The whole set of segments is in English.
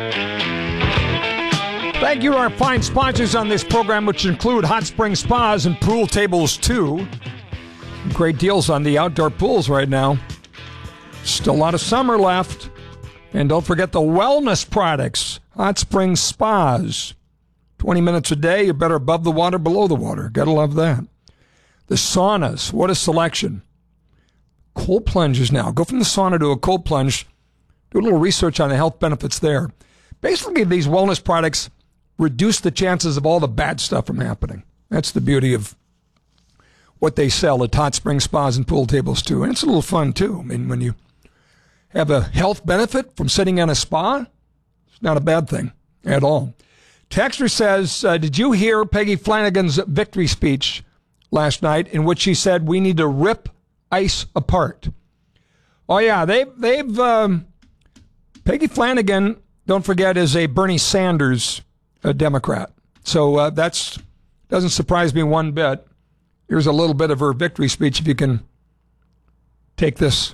Thank you to our fine sponsors on this program, which include Hot Spring Spas and Pool Tables 2. Great deals on the outdoor pools right now. Still a lot of summer left. And don't forget the wellness products, Hot Spring Spas. 20 minutes a day, you're better above the water, below the water. Gotta love that. The saunas, what a selection. Cold plunges now. Go from the sauna to a cold plunge. Do a little research on the health benefits there. Basically, these wellness products reduce the chances of all the bad stuff from happening. That's the beauty of what they sell at Hot Spring Spas and Pool Tables, too. And it's a little fun, too. I mean, when you have a health benefit from sitting in a spa, it's not a bad thing at all. Texter says, did you hear Peggy Flanagan's victory speech last night in which she said we need to rip ICE apart? Oh, yeah, they've Peggy Flanagan, don't forget, is a Bernie Sanders Democrat. So that's doesn't surprise me one bit. Here's a little bit of her victory speech, if you can take this.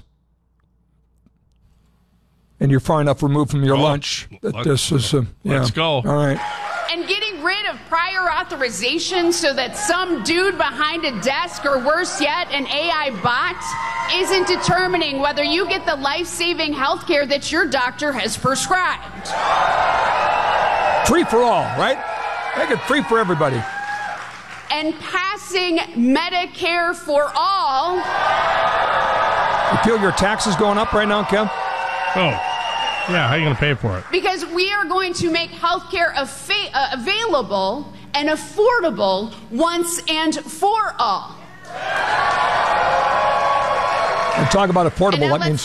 And you're far enough removed from your lunch that this is... Let's go. All right. And getting rid of prior authorization so that some dude behind a desk, or worse yet, an AI bot, isn't determining whether you get the life-saving health care that your doctor has prescribed. Free for all, right? Make it free for everybody. And passing Medicare for all. You feel your taxes going up right now, Kev? Oh, yeah. How are you going to pay for it? Because we are going to make health care available and affordable once and for all. And talk about affordable, that means